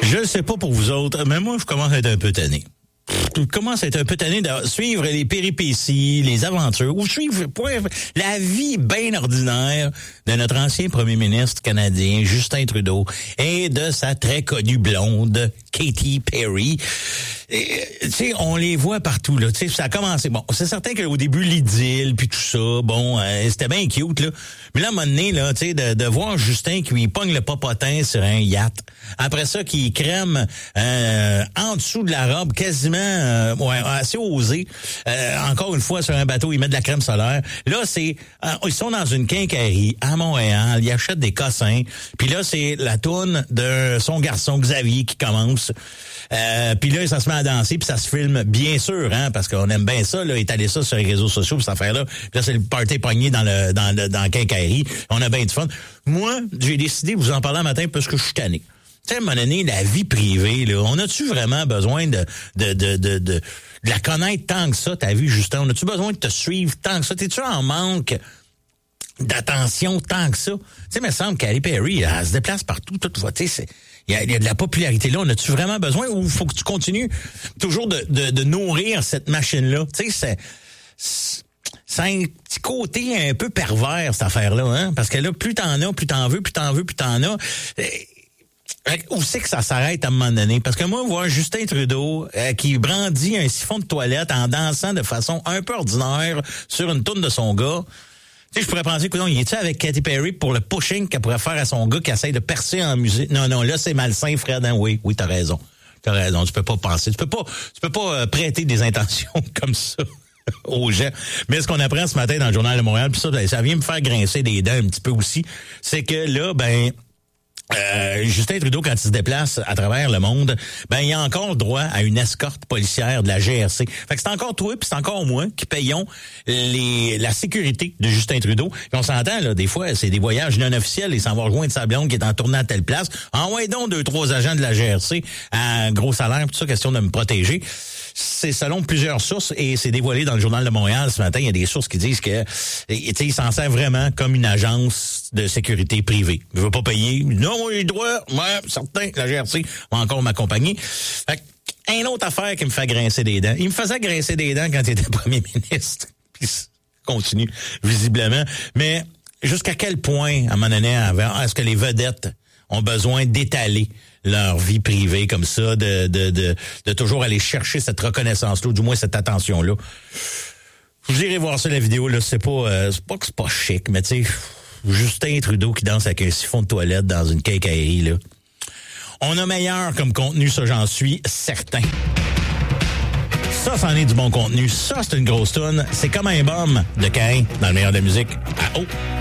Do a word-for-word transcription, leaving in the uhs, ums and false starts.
Je sais pas pour vous autres, mais moi, je commence à être un peu tanné. Je commence à être un peu tanné de suivre les péripéties, les aventures, ou suivre la vie bien ordinaire de notre ancien premier ministre canadien, Justin Trudeau, et de sa très connue blonde, Katy Perry. Tu sais, on les voit partout, là. Tu sais, ça a commencé. Bon, c'est certain qu'au début, l'idylle, puis tout ça, bon, euh, c'était bien cute, là. Mais là, à un moment donné, là, tu sais, de, de voir Justin qui lui pogne le popotin sur un yacht. Après ça, qui crème euh, en dessous de la robe, quasiment, euh, ouais, assez osé. Euh, encore une fois, sur un bateau, ils mettent de la crème solaire. Là, c'est, euh, ils sont dans une quincaillerie à Montréal, ils achètent des cossins. Puis là, c'est la toune de son garçon Xavier qui commence. Euh, puis là, ça se met à danser, puis ça se filme, bien sûr, hein, parce qu'on aime bien ça, là, étaler ça sur les réseaux sociaux, puis cette affaire-là. Puis là, c'est le party pogné dans le dans le dans la quincaillerie. On a bien du fun. Moi, j'ai décidé de vous en parler un matin parce que je suis tanné. Tu sais, à un moment donné, la vie privée, là, on a-tu vraiment besoin de de, de, de, de, de la connaître tant que ça, ta vie, Justin? On a-tu besoin de te suivre tant que ça? T'es-tu en manque d'attention tant que ça? Tu sais, il me semble qu'Katy Perry, elle, elle se déplace partout, toute fois. Tu sais, il y a, y a de la popularité là. On a-tu vraiment besoin ou faut que tu continues toujours de, de, de nourrir cette machine-là? Tu sais, c'est, c'est un petit côté un peu pervers, cette affaire-là, hein? Parce que là, plus t'en as, plus t'en veux, plus t'en veux, plus t'en as. Où c'est que ça s'arrête à un moment donné? Parce que moi, voir Justin Trudeau euh, qui brandit un siphon de toilette en dansant de façon un peu ordinaire sur une toune de son gars, tu sais, je pourrais penser, écoute, il est-tu avec Katy Perry pour le pushing qu'elle pourrait faire à son gars qui essaie de percer en musique? Non, non, là, c'est malsain, Fred. Hein? Oui, oui, t'as raison. T'as raison. Tu peux pas penser. Tu peux pas, tu peux pas euh, prêter des intentions comme ça aux gens. Mais ce qu'on apprend ce matin dans le Journal de Montréal, puis ça, ça vient me faire grincer des dents un petit peu aussi, c'est que là, ben, Euh, Justin Trudeau, quand il se déplace à travers le monde, ben il a encore droit à une escorte policière de la G R C. Fait que c'est encore toi puis c'est encore moi qui payons les la sécurité de Justin Trudeau. Puis on s'entend là, des fois c'est des voyages non officiels, il s'en va rejoindre sa blonde qui est en tournée à telle place. Envoie donc deux trois agents de la G R C à gros salaire, tout ça, question de me protéger. C'est selon plusieurs sources et c'est dévoilé dans le Journal de Montréal ce matin. Il y a des sources qui disent que, tu sais, il s'en sert vraiment comme une agence de sécurité privée. Il veut pas payer. Non, moi, j'ai le droit. Ouais, certain. La G R C va encore m'accompagner. Fait que, une autre affaire qui me fait grincer des dents. Il me faisait grincer des dents quand il était premier ministre. Puis, continue, visiblement. Mais, jusqu'à quel point, à un moment donné, est-ce que les vedettes ont besoin d'étaler leur vie privée comme ça, de, de, de, de toujours aller chercher cette reconnaissance-là, ou du moins cette attention-là. Vous irez voir ça, la vidéo, là, c'est pas, euh, c'est pas que c'est pas chic, mais tu sais, Justin Trudeau qui danse avec un siphon de toilette dans une quincaillerie, là. On a meilleur comme contenu, ça, j'en suis certain. Ça, c'en est du bon contenu. Ça, c'est une grosse toune. C'est comme un bum de Caïn dans le meilleur de la musique. Ah, oh!